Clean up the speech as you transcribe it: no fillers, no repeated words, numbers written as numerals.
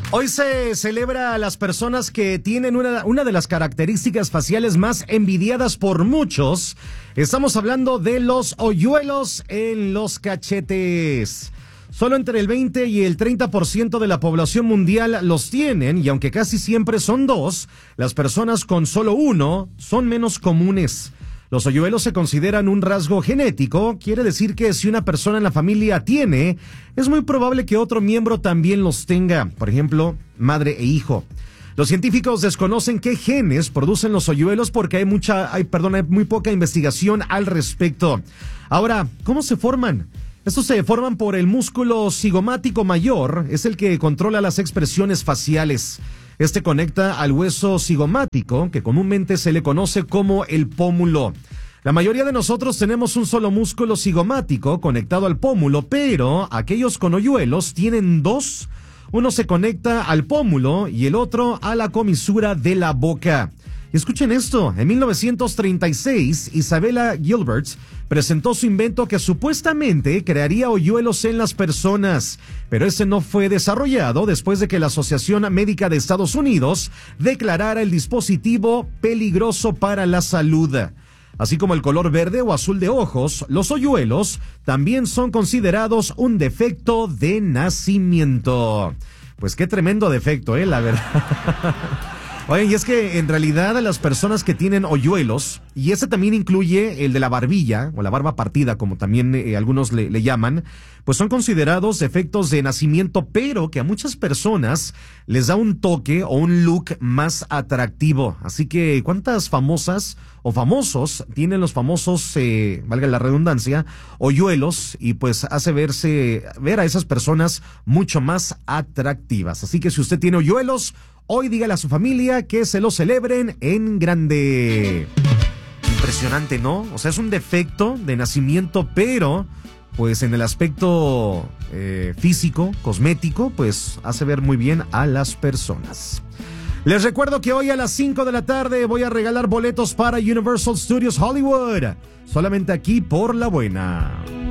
Hoy se celebra a las personas que tienen una de las características faciales más envidiadas por muchos. Estamos hablando de los hoyuelos en los cachetes. Solo entre el 20 y el 30% de la población mundial los tienen, y aunque casi siempre son dos, las personas con solo uno son menos comunes. Los hoyuelos se consideran un rasgo genético, quiere decir que si una persona en la familia tiene, es muy probable que otro miembro también los tenga, por ejemplo, madre e hijo. Los científicos desconocen qué genes producen los hoyuelos porque hay muy poca investigación al respecto. Ahora, ¿cómo se forman? Estos se forman por el músculo cigomático mayor, es el que controla las expresiones faciales. Este conecta al hueso cigomático, que comúnmente se le conoce como el pómulo. La mayoría de nosotros tenemos un solo músculo cigomático conectado al pómulo, pero aquellos con hoyuelos tienen dos. Uno se conecta al pómulo y el otro a la comisura de la boca. Escuchen esto, en 1936, Isabella Gilbert presentó su invento que supuestamente crearía hoyuelos en las personas, pero ese no fue desarrollado después de que la Asociación Médica de Estados Unidos declarara el dispositivo peligroso para la salud. Así como el color verde o azul de ojos, los hoyuelos también son considerados un defecto de nacimiento. Pues qué tremendo defecto, la verdad. Oye, y es que en realidad las personas que tienen hoyuelos, y ese también incluye el de la barbilla, o la barba partida, como también algunos le llaman, pues son considerados defectos de nacimiento, pero que a muchas personas les da un toque o un look más atractivo. Así que, ¿cuántas famosas o famosos tienen los famosos, valga la redundancia, hoyuelos? Y pues hace ver a esas personas mucho más atractivas. Así que si usted tiene hoyuelos, hoy dígale a su familia que se lo celebren en grande. Impresionante, ¿no? O sea, es un defecto de nacimiento, pero pues en el aspecto físico, cosmético, pues hace ver muy bien a las personas. Les recuerdo que hoy a las 5 de la tarde voy a regalar boletos para Universal Studios Hollywood. Solamente aquí por La Buena.